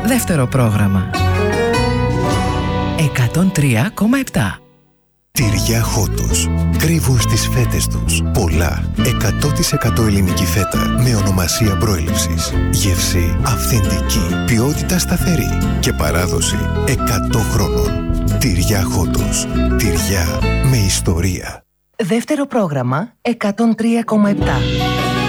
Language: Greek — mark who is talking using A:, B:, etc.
A: Δεύτερο πρόγραμμα. 103,7.
B: Τυριά Χότος. Κρύβουν στις φέτες τους πολλά 100% ελληνική φέτα με ονομασία προέλευσης. Γεύση αυθεντική, ποιότητα σταθερή και παράδοση 100 χρόνων. Τυριά Χότος. Τυριά με ιστορία.
A: Δεύτερο πρόγραμμα 103,7.